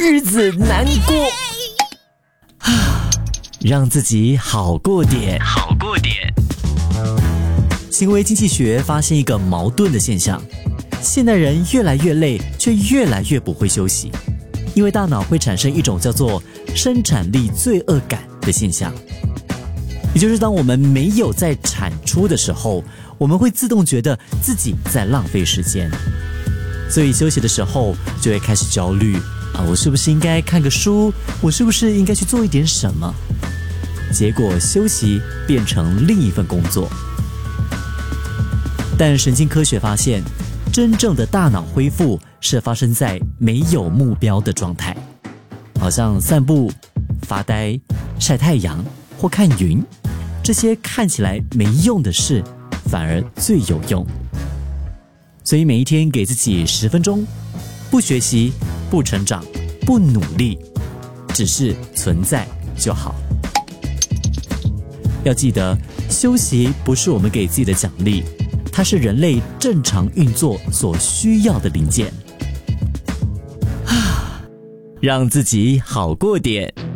日子难过让自己好过点。行为经济学发现一个矛盾的现象，现代人越来越累，却越来越不会休息，因为大脑会产生一种叫做生产力罪恶感的现象。也就是当我们没有在产出的时候，我们会自动觉得自己在浪费时间，所以休息的时候就会开始焦虑我是不是应该看个书？我是不是应该去做一点什么？结果休息变成另一份工作。但神经科学发现，真正的大脑恢复是发生在没有目标的状态，好像散步、发呆、晒太阳或看云，这些看起来没用的事反而最有用。所以每一天给自己10分钟，不学习、不成长、不努力，只是存在就好。要记得，休息不是我们给自己的奖励，它是人类正常运作所需要的零件。让自己好过点。